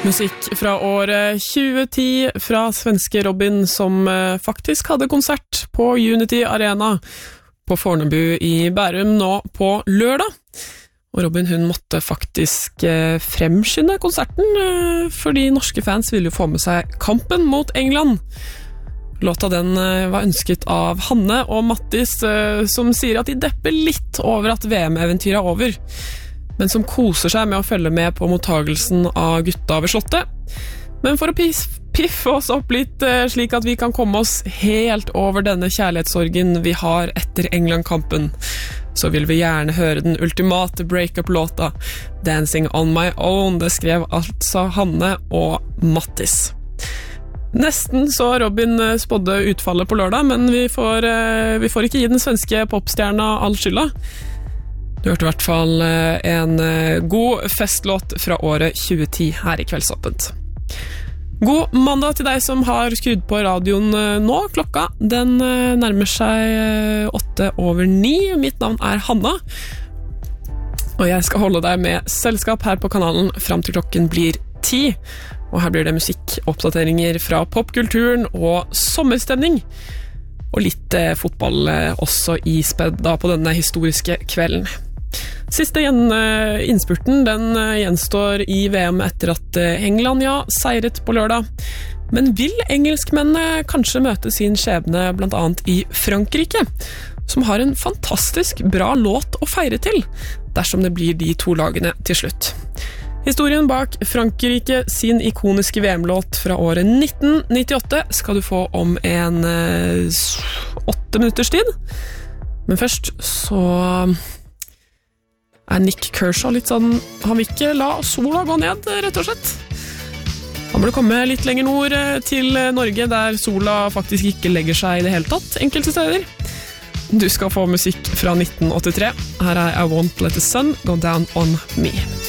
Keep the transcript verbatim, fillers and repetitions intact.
Musikk fra året tjue ti fra svenske Robin, som faktisk hadde konsert på Unity Arena på Fornebu i Bærum nå på lørdag. Og Robin, hun måtte faktisk fremskynde konserten, fordi norske fans ville jo få med seg kampen mot England. Låta den var ønsket av Hanne og Mattis, som sier at de depper litt over at V M-eventyret er over, men som koser seg med å følge med på mottagelsen av gutta ved slottet. Men for å piffe oss opp litt, slik at vi kan komme oss helt over denne kjærlighetssorgen vi har etter England-kampen, så vil vi gjerne høre den ultimate break-up-låta Dancing on my own. Det skrev altså Hanne og Mattis. Nesten så Robin spådde utfallet på lørdag, men vi får, vi får ikke gi den svenske popstjerna all skylda. Du hørte i hvert fall en god festlåt fra året tjue ti her i Kveldsåpent. God mandag til deg som har skrudd på radioen nå. Klokka den nærmer seg åtte over ni. Mitt navn er Hanna, og jeg skal holde deg med selskap her på kanalen frem til klokken blir ti. Og her blir det musikkoppdateringer fra popkulturen og sommerstemning. Og litt eh, fotball eh, også ispedd da på denne historiske kvelden. Siste gjen, eh, innspurten, den eh, gjenstår i V M etter at eh, England, ja, seiret på lørdag. Men vil engelskmennene kanskje møte sin skjebne blant annet i Frankrike, som har en fantastisk bra låt å feire til, dersom det blir de to lagene til slutt. Historien bak Frankrike sin ikoniske V M-låt fra året nitten nittiåtte skal du få om en eh, åtte minutters tid. Men først så er Nick Kershaw litt sånn, han vil ikke la sola gå ned, rett og slett. Han burde komme litt lenger nord til Norge, der sola faktisk ikke legger seg i det hele tatt, enkelte steder. Du skal få musikk fra nitten åttitre. Her er I Won't Let the Sun Go Down on Me.